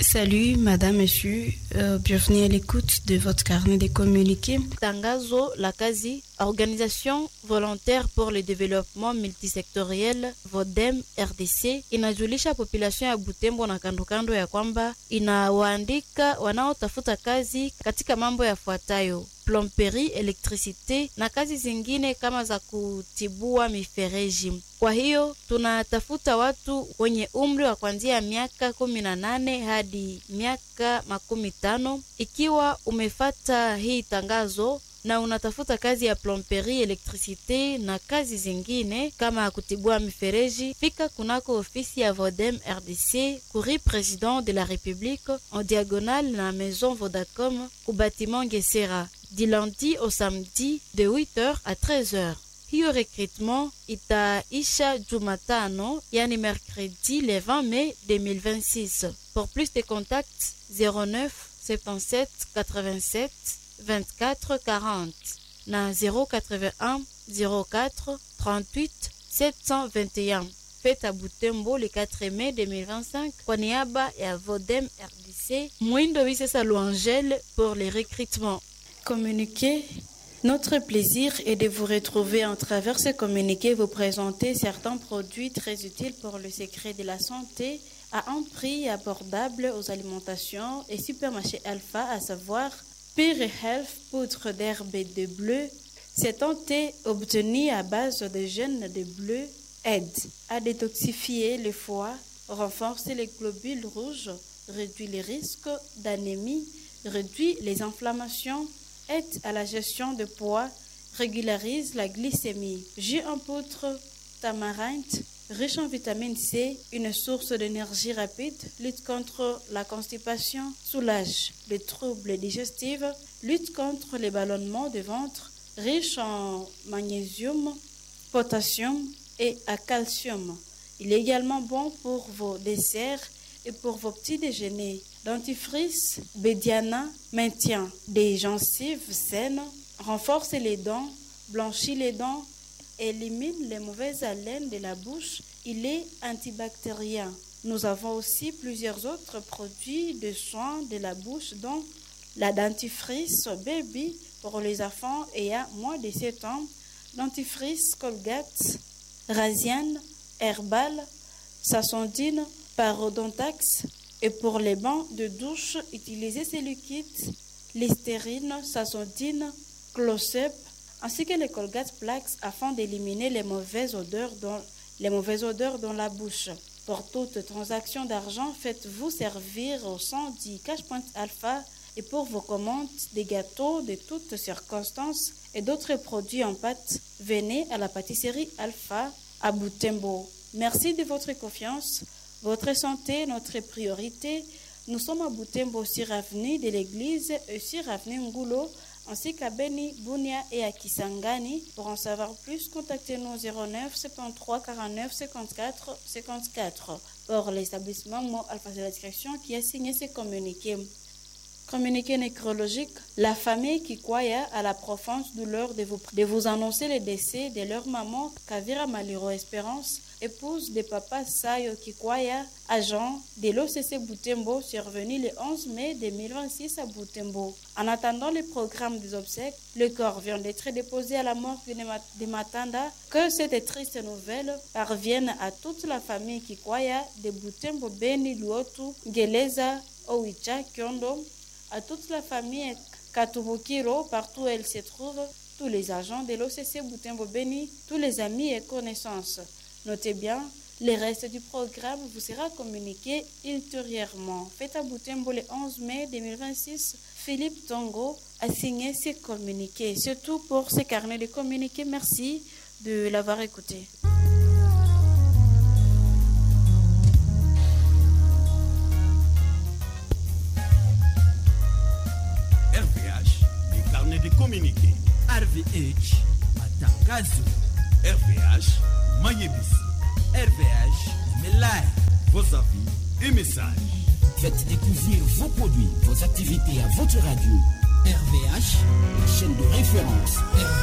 Salut, madame, monsieur. Bienvenue à l'écoute de votre carnet de communiqués. Tangazo la kazi, Organisation volontaire pour le développement multisectoriel VODEM RDC inajulisha population ya Butembo na kandokando ya kwamba inawaandika wanaotafuta kazi katika mambo yafuatayo: plomberie, elektrisite na kazi zingine kama za kutibua mifereji. Kwa hiyo tunatafuta watu wenye umri wa kuanzia miaka 18 hadi miaka 15. Ikiwa umefata hii tangazo na unatafuta kazi ya plomberie, elektrisite na kazi zingine kama kutibua mifereji, fika kunako ofisi ya VODEM RDC, Courrier Président de la République, en diagonale na Maison Vodacom, ku bâtiment Gesera, du lundi au samedi de 8h à 13h. Hiyo recrutement itaisha Jumatano, yani mercredi le 20 mai 2026. Pour plus de contacts, 09 77 87 24 40 na 081 04 38 721. Fête à Butembo le 4 mai 2025 kwa niaba ya VODEM RDC. Mwindo Wisesa Louangel pour les recrutements. Communiqué. Notre plaisir est de vous retrouver en travers ce communiqué, vous présenter certains produits très utiles pour le secret de la santé à un prix abordable aux alimentations et supermarchés Alpha, à savoir Pure Health, poudre d'herbe de bleu. C'est un thé obtenu à base de gènes de bleu, aide à détoxifier le foie, renforcer les globules rouges, réduit les risques d'anémie, réduit les inflammations, aide à la gestion de poids, régularise la glycémie. Jus en poudre tamarinde, riche en vitamine C, une source d'énergie rapide, lutte contre la constipation, soulage les troubles digestifs, lutte contre les ballonnements de ventre, riche en magnésium, potassium et à calcium. Il est également bon pour vos desserts et pour vos petits déjeuners. Dentifrice Bediana maintient des gencives saines, renforce les dents, blanchit les dents, élimine les mauvaises haleines de la bouche. Il est antibactérien. Nous avons aussi plusieurs autres produits de soins de la bouche, dont la dentifrice Baby pour les enfants ayant moins de 7 ans, dentifrice Colgate, Rasiane, Herbal, Sassondine, Parodontax. Et pour les bains de douche, utilisez ces liquides, Listerine, Sassondine, Closep, ainsi que les Colgate Plaques afin d'éliminer les mauvaises odeurs dans la bouche. Pour toute transaction d'argent, faites-vous servir au sein du Cash Point Alpha et pour vos commandes des gâteaux de toutes circonstances et d'autres produits en pâte, venez à la pâtisserie Alpha à Butembo. Merci de votre confiance. Votre santé, notre priorité. Nous sommes à Butembo sur avenue de l'église et sur avenue Ngulo, ainsi qu'à Beni, Bunia et à Kisangani. Pour en savoir plus, contactez-nous 09 73 49 54 54 pour l'établissement Mo Alpha de la direction qui a signé ce communiqué. Communiqué nécrologique, la famille Kikwaya a la profonde douleur de vous annoncer le décès de leur maman Kavira Maliro Espérance, épouse de papa Sayo Kikwaya, agent de l'OCC Butembo, survenu le 11 mai 2026 à Butembo. En attendant le programme des obsèques, le corps vient d'être déposé à la morgue de Matanda. Que cette triste nouvelle parvienne à toute la famille Kikwaya de Butembo, Beni, Luotu, Geleza, Owicha, Kyondo, à toute la famille Katubukiro, partout où elle se trouve, tous les agents de l'OCC Butembo Beni, tous les amis et connaissances. Notez bien, le reste du programme vous sera communiqué ultérieurement. Fête à Butembo le 11 mai 2026, Philippe Tongo a signé ce communiqué. C'est tout pour ce carnet de communiqués. Merci de l'avoir écouté. De communiquer. RVH matangazo. RVH Mayebisi. RVH Melay. Vos avis et messages. Faites découvrir vos produits, vos activités à votre radio. RVH, la chaîne de référence. RVH.